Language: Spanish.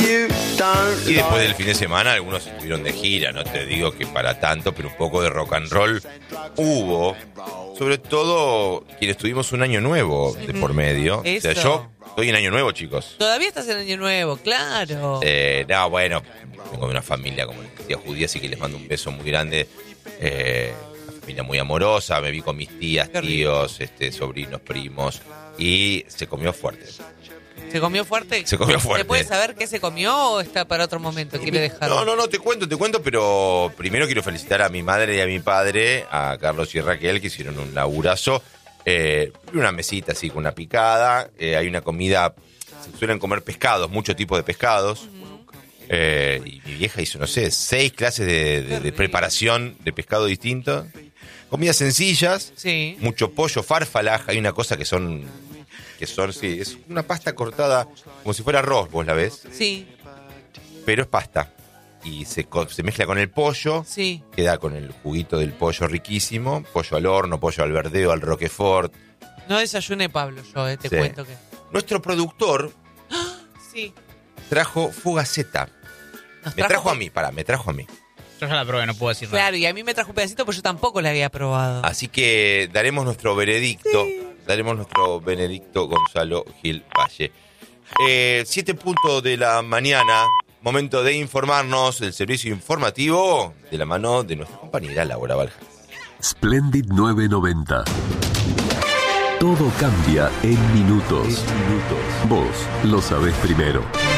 Y después del fin de semana algunos estuvieron de gira, no te digo que para tanto, pero un poco de rock and roll hubo. Sobre todo quienes tuvimos un año nuevo de por medio. Eso. O sea, yo estoy en año nuevo, chicos. Todavía estás en Año Nuevo, claro. No, bueno, vengo de una familia, como les decía, judía, así que les mando un beso muy grande. Una familia muy amorosa, me vi con mis tías, tíos, sobrinos, primos, y se comió fuerte. ¿Se comió fuerte? Se comió fuerte. ¿Se puede saber qué se comió o está para otro momento? ¿Quiere dejarlo? No, te cuento, pero primero quiero felicitar a mi madre y a mi padre, a Carlos y Raquel, que hicieron un laburazo. Una mesita así con una picada, hay una comida, se suelen comer pescados, muchos tipos de pescados. Y mi vieja hizo, no sé, 6 clases de preparación de pescado distinto. Comidas sencillas, Sí. mucho pollo, farfalas, hay una cosa que son, sí, es una pasta cortada como si fuera arroz, vos la ves, Sí, pero es pasta. Y se mezcla con el pollo, sí. queda con el juguito del pollo riquísimo, pollo al horno, pollo al verdeo, al roquefort. No desayuné, Pablo, yo te Sí. cuento que... Nuestro productor Sí. trajo fugaceta. Me trajo a mí. Yo ya la probé, no puedo decir nada. Claro, y a mí me trajo un pedacito, pero yo tampoco la había probado. Así que daremos nuestro veredicto. Daremos nuestro veredicto Gonzalo Gil Valle. 7:00 de la mañana. Momento de informarnos del servicio informativo de la mano de nuestra compañera Laura Valja. Splendid 990. Todo cambia en minutos. Vos lo sabés primero.